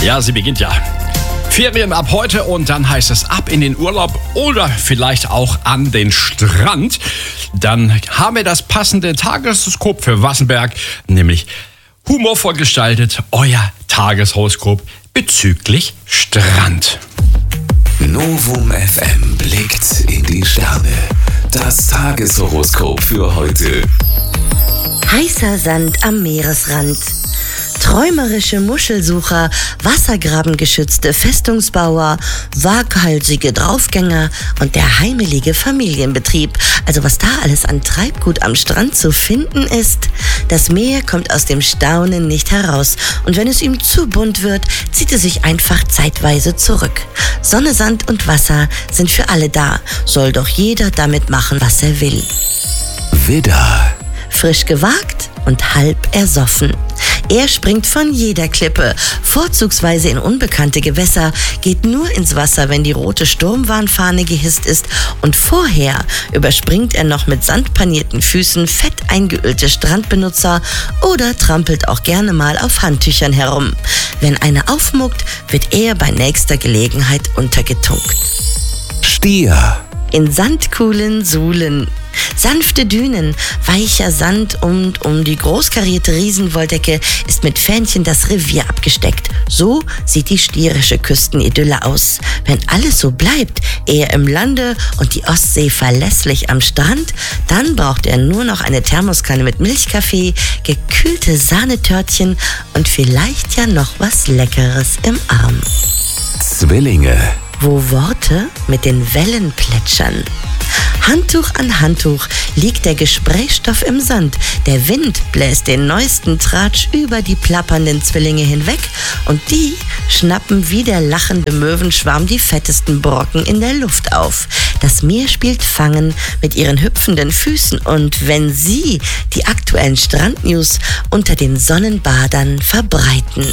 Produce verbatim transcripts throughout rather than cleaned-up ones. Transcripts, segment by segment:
Ja, sie beginnt ja. Ferien ab heute und dann heißt es ab in den Urlaub oder vielleicht auch an den Strand. Dann haben wir das passende Tageshoroskop für Wassenberg, nämlich humorvoll gestaltet, euer Tageshoroskop bezüglich Strand. Novum F M blickt in die Sterne. Das Tageshoroskop für heute. Heißer Sand am Meeresrand. Träumerische Muschelsucher, wassergrabengeschützte Festungsbauer, waghalsige Draufgänger und der heimelige Familienbetrieb. Also was da alles an Treibgut am Strand zu finden ist. Das Meer kommt aus dem Staunen nicht heraus und wenn es ihm zu bunt wird, zieht es sich einfach zeitweise zurück. Sonne, Sand und Wasser sind für alle da, soll doch jeder damit machen, was er will. Widder. Frisch gewagt und halb ersoffen. Er springt von jeder Klippe, vorzugsweise in unbekannte Gewässer, geht nur ins Wasser, wenn die rote Sturmwarnfahne gehisst ist und vorher überspringt er noch mit sandpanierten Füßen fett eingeölte Strandbenutzer oder trampelt auch gerne mal auf Handtüchern herum. Wenn eine aufmuckt, wird er bei nächster Gelegenheit untergetunkt. Stier. In Sandkuhlen suhlen. Sanfte Dünen, weicher Sand und um die großkarierte Riesenwolldecke ist mit Fähnchen das Revier abgesteckt. So sieht die stierische Küstenidylle aus. Wenn alles so bleibt, er im Lande und die Ostsee verlässlich am Strand, dann braucht er nur noch eine Thermoskanne mit Milchkaffee, gekühlte Sahnetörtchen und vielleicht ja noch was Leckeres im Arm. Zwillinge. Wo Worte mit den Wellen plätschern. Handtuch an Handtuch liegt der Gesprächsstoff im Sand. Der Wind bläst den neuesten Tratsch über die plappernden Zwillinge hinweg und die schnappen wie der lachende Möwenschwarm die fettesten Brocken in der Luft auf. Das Meer spielt Fangen mit ihren hüpfenden Füßen und wenn sie die aktuellen Strandnews unter den Sonnenbadern verbreiten.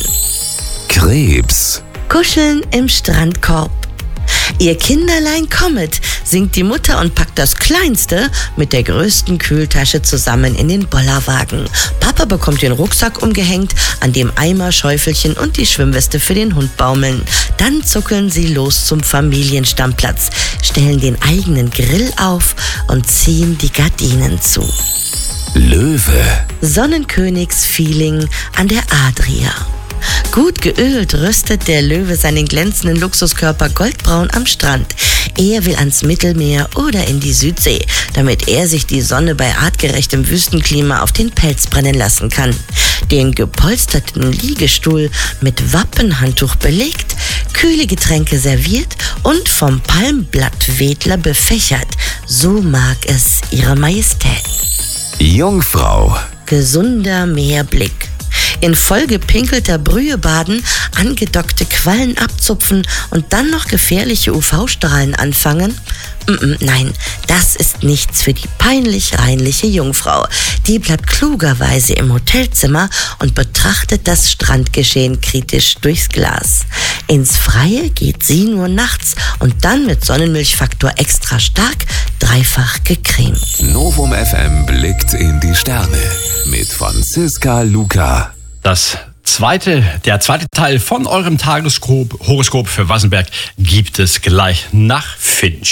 Krebs. Kuscheln im Strandkorb. Ihr Kinderlein kommet, singt die Mutter und packt das Kleinste mit der größten Kühltasche zusammen in den Bollerwagen. Papa bekommt den Rucksack umgehängt, an dem Eimer, Schäufelchen und die Schwimmweste für den Hund baumeln. Dann zuckeln sie los zum Familienstammplatz, stellen den eigenen Grill auf und ziehen die Gardinen zu. Löwe. Sonnenkönigsfeeling an der Adria. Gut geölt rüstet der Löwe seinen glänzenden Luxuskörper goldbraun am Strand. Er will ans Mittelmeer oder in die Südsee, damit er sich die Sonne bei artgerechtem Wüstenklima auf den Pelz brennen lassen kann. Den gepolsterten Liegestuhl mit Wappenhandtuch belegt, kühle Getränke serviert und vom Palmblattwedler befächert. So mag es Ihre Majestät. Jungfrau. Gesunder Meerblick. In vollgepinkelter Brühe baden, angedockte Quallen abzupfen und dann noch gefährliche U V-Strahlen anfangen? Nein, das ist nichts für die peinlich reinliche Jungfrau. Die bleibt klugerweise im Hotelzimmer und betrachtet das Strandgeschehen kritisch durchs Glas. Ins Freie geht sie nur nachts und dann mit Sonnenmilchfaktor extra stark, dreifach gecremt. Novum F M blickt in die Sterne mit Franziska Luca. Das zweite, der zweite Teil von eurem Tageshoroskop für Wassenberg gibt es gleich nach Finch.